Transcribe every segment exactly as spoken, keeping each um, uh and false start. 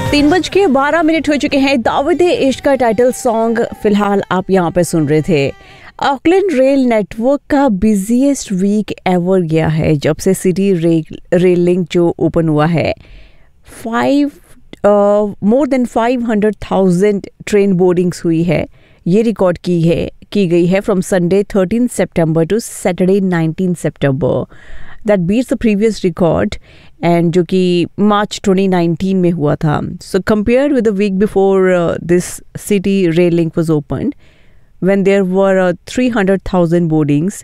तीन बज के बारह मिनट हो चुके हैं। दावत इश्क का टाइटल सॉन्ग फिलहाल आप यहाँ पे सुन रहे थे। ऑकलैंड रेल नेटवर्क का बिजीएस्ट वीक एवर गया है जब से सिटी रेल रेल लिंक जो ओपन हुआ है। Five more than five hundred thousand train boardings हुई है, ये रिकॉर्ड की है की गई है from Sunday thirteen September to Saturday nineteen September. That beats the previous record and जो कि मार्च ट्वेंटी नाइनटीन में हुआ था। So compare with the week before this city rail link was open when there were three hundred thousand boardings,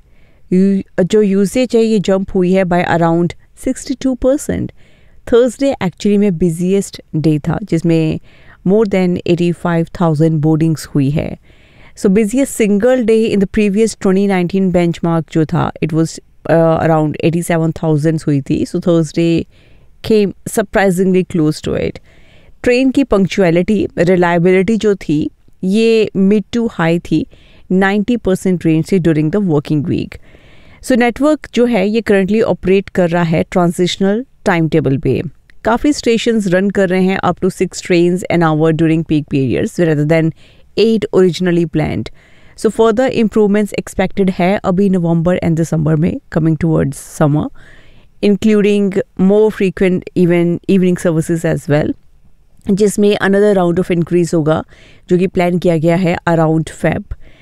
जो usage है ये jump हुई है by around sixty two percent. Thursday actually में busiest day था जिसमें more than eighty five thousand boardings हुई है। सो busiest single day in the previous twenty nineteen benchmark जो था it was around eighty seven thousand हुई थी। So Thursday came surprisingly close to it. Train की punctuality, reliability जो थी ये मिड टू हाई थी नाइंटी परसेंट रेंज से during the working week. So network जो है ये करंटली ऑपरेट कर रहा है ट्रांजिशनल टाइम टेबल पे। काफ़ी स्टेशंस रन कर रहे हैं up to six trains an hour during peak periods rather than eight originally planned. So further improvements expected है अभी नवंबर एंड दिसंबर में कमिंग टूवर्ड्स समर, इंक्लूडिंग मोर frequent even evening services as well, जिसमें another round of increase होगा जो कि plan किया गया है अराउंड फेब।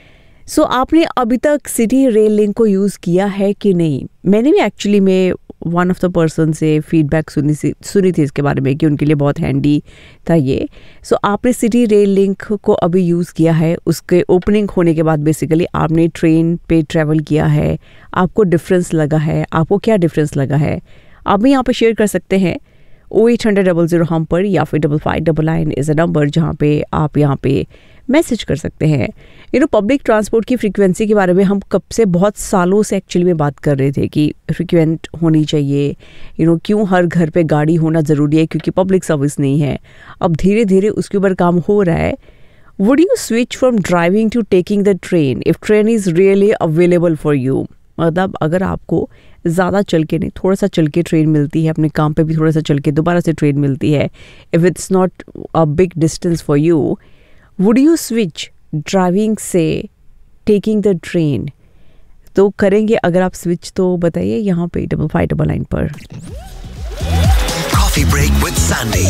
सो आपने अभी तक सिटी रेल लिंक को यूज़ किया है कि नहीं? मैंने भी एक्चुअली में वन ऑफ द पर्सन से फीडबैक सुनी सी सुनी थी इसके बारे में कि उनके लिए बहुत हैंडी था ये। सो so, आपने सिटी रेल लिंक को अभी यूज़ किया है, उसके ओपनिंग होने के बाद बेसिकली आपने ट्रेन पे ट्रैवल किया है, आपको डिफरेंस लगा है, आपको क्या डिफरेंस लगा है आप भी यहाँ पे शेयर कर सकते हैं। ओ एट हंड्रेड डबल ज़ीरो हम पर या फिर double five double nine is a number जहाँ पे आप यहाँ पे मैसेज कर सकते हैं। यू नो पब्लिक ट्रांसपोर्ट की फ्रीक्वेंसी के बारे में हम कब से बहुत सालों से एक्चुअली में बात कर रहे थे कि फ्रीक्वेंट होनी चाहिए। यू नो क्यों हर घर पे गाड़ी होना ज़रूरी है, क्योंकि पब्लिक सर्विस नहीं है। अब धीरे धीरे उसके ऊपर काम हो रहा है। Would you switch from driving to taking the train if train is really available for you? मतलब अगर आपको ज़्यादा चल के नहीं, थोड़ा सा चल के ट्रेन मिलती है, अपने काम पे भी थोड़ा सा चल के दोबारा से ट्रेन मिलती है, if it's not a big distance for you, would you switch driving से टेकिंग द ट्रेन? तो करेंगे अगर आप स्विच तो बताइए यहाँ पे डबल फाइव डबल नाइन पर। Coffee break with Sandy.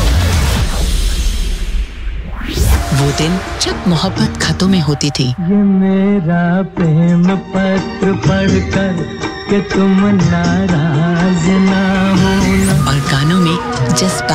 वो दिन जब मोहब्बत खतों में होती थी। ये मेरा प्रेम पत्र पढ़कर कि तुम नाराज ना होना, और गानों में जज्बा